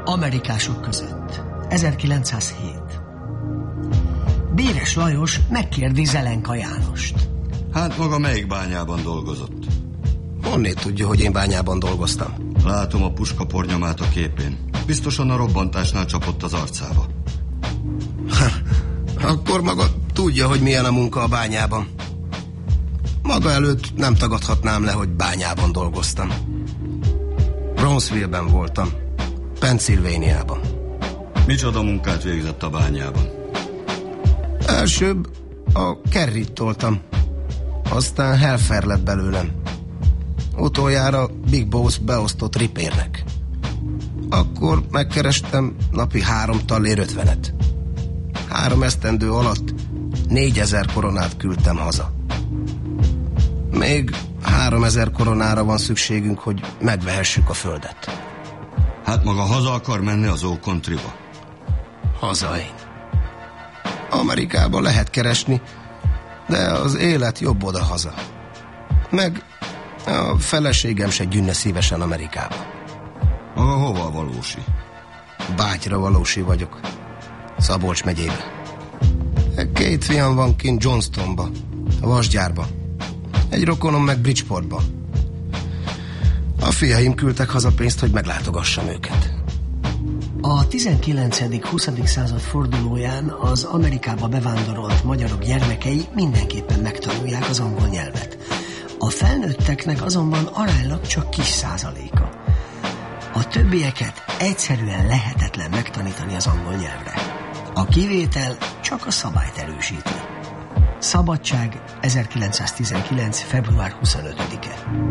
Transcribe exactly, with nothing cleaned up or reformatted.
Amerikások között. ezerkilencszázhét. Béres Lajos megkérdi Zelenka Jánost. Hát maga melyik bányában dolgozott? Honnét tudja, hogy én bányában dolgoztam? Látom a puska pornyomát a képén. Biztosan a robbantásnál csapott az arcába. Ha, akkor maga tudja, hogy milyen a munka a bányában. Maga előtt nem tagadhatnám le, hogy bányában dolgoztam. Brownsville-ben voltam, Pennsylvaniában. Micsoda munkát végzett a bányában? Elsőbb a Kerryt toltam, aztán Helfer lett belőlem. Utoljára Big Boss beosztott ripérnek. Akkor megkerestem napi három tallér ötvenet. Három esztendő alatt négyezer koronát küldtem haza. Még háromezer koronára van szükségünk, hogy megvehessük a földet. Hát maga haza akar menni az Oak-Countryba? Haza én. Amerikában lehet keresni, de az élet jobb oda-haza. Meg a feleségem se gyűnne szívesen Amerikába. Maga hova valósi? Bátyra valósi vagyok. Szabolcs megyébe. Két fiam van kint Johnstonba, a vasgyárba. Egy rokonom meg Bridgeportba. A fiaim küldtek haza pénzt, hogy meglátogassam őket. A tizenkilencedik-huszadik század fordulóján az Amerikába bevándorolt magyarok gyermekei mindenképpen megtanulják az angol nyelvet. A felnőtteknek azonban aránylag csak kis százaléka. A többieket egyszerűen lehetetlen megtanítani az angol nyelvre. A kivétel csak a szabályt erősíti. Szabadság, ezerkilencszáztizenkilenc. február huszonötödike.